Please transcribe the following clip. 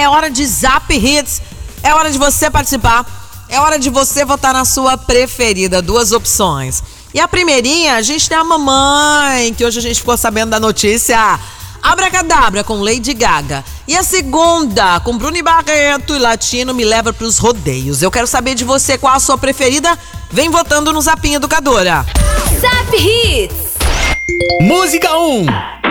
é hora de Zap Hits, é hora de você participar, é hora de você votar na sua preferida, 2 opções. E a primeirinha, a gente tem a mamãe, que hoje a gente ficou sabendo da notícia, Abracadabra com Lady Gaga. E a segunda, com Bruno Barreto e Latino, Me Leva Pros Rodeios. Eu quero saber de você qual a sua preferida, vem votando no Zapinho Educadora. Zap Hits. Música 1.